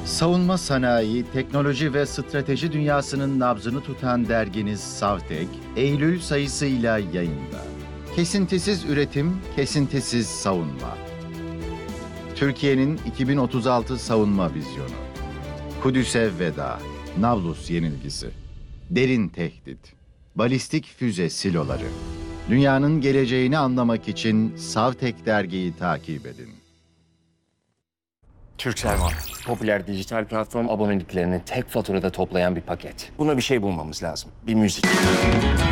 Savunma sanayi, teknoloji ve strateji dünyasının nabzını tutan derginiz Savtek, Eylül sayısıyla yayında. Kesintisiz üretim, kesintisiz savunma. Türkiye'nin 2036 savunma vizyonu. Kudüs'e veda, Nablus yenilgisi, derin tehdit, balistik füze siloları. Dünyanın geleceğini anlamak için Savtek dergiyi takip edin. Turkcell One, popüler dijital platform aboneliklerini tek faturada toplayan bir paket. Buna bir şey bulmamız lazım. Bir müzik.